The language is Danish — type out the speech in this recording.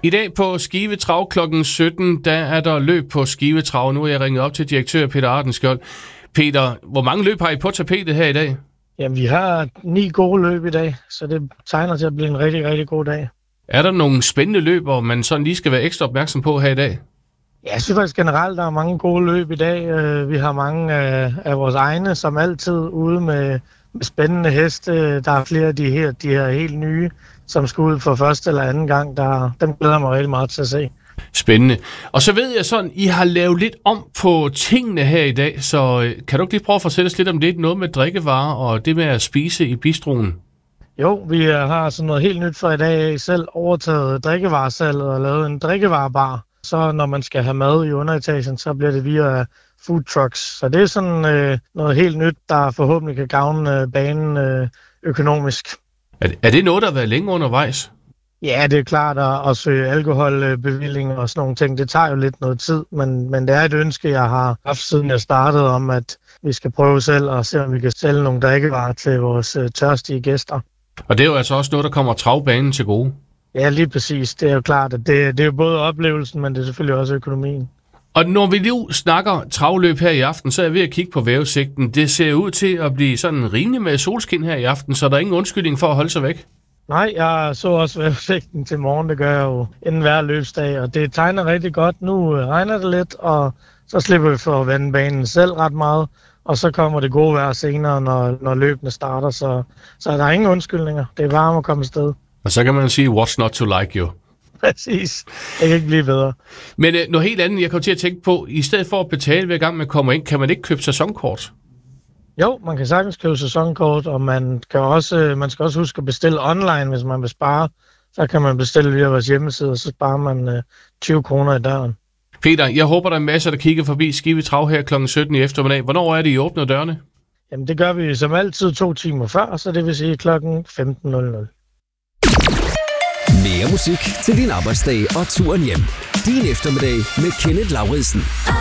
I dag på Skive Trav kl. 17, der er der løb på Skive Trav. Nu er jeg ringet op til direktør Peter Ardenskjold. Peter, hvor mange løb har I på tapetet her i dag? Jamen, vi har 9 gode løb i dag, så det tegner til at blive en rigtig, rigtig god dag. Er der nogle spændende løb, hvor man sådan lige skal være ekstra opmærksom på her i dag? Ja, jeg synes faktisk generelt, der er mange gode løb i dag. Vi har mange af vores egne, som altid, ude med spændende heste. Der er flere af de her helt nye, som skal ud for første eller anden gang. Dem glæder mig rigtig meget til at se. Spændende. Og så ved jeg sådan, I har lavet lidt om på tingene her i dag, så kan du ikke lige prøve at fortælle os lidt om det? Noget med drikkevarer og det med at spise i bistroen? Jo, vi har sådan noget helt nyt for i dag. Selv overtaget drikkevaresalget og lavet en drikkevarebar. Så når man skal have mad i underetagen, så bliver det via food trucks. Så det er sådan noget helt nyt, der forhåbentlig kan gavne banen økonomisk. Er det noget, der har været længe undervejs? Ja, det er klart at søge alkoholbevillinger og sådan nogle ting. Det tager jo lidt noget tid, men det er et ønske, jeg har haft siden jeg startede om, at vi skal prøve selv og se, om vi kan sælge nogle drikkevarer til vores tørstige gæster. Og det er jo altså også noget, der kommer travbanen til gode? Ja, lige præcis. Det er jo klart, at det er jo både oplevelsen, men det er selvfølgelig også økonomien. Og når vi nu snakker travløb her i aften, så er jeg ved at kigge på vejrudsigten. Det ser ud til at blive sådan rimelig med solskin her i aften, så der er ingen undskyldning for at holde sig væk. Nej, jeg så også vejrudsigten til morgen. Det gør jeg jo inden hver løbsdag, og det tegner rigtig godt. Nu regner det lidt, og så slipper vi for at vende banen selv ret meget. Og så kommer det gode vejr senere, når løbene starter, så der er ingen undskyldninger. Det er varmt at komme afsted. Og så kan man sige, what's not to like you? Præcis. Det kan ikke blive bedre. Men noget helt andet, jeg kommer til at tænke på, i stedet for at betale hver gang man kommer ind, kan man ikke købe sæsonkort? Jo, man kan sagtens købe sæsonkort, og man skal også huske at bestille online, hvis man vil spare. Så kan man bestille via vores hjemmeside, og så sparer man 20 kroner i døren. Peter, jeg håber, der er masser, der kigger forbi Skive Trav her kl. 17 i eftermiddag. Hvornår er det, I åbner dørene? Jamen, det gør vi som altid 2 timer før, så det vil sige kl. 15.00. Mere musik til din arbejdsdag og turen hjem. Din eftermiddag med Kenneth Lauridsen.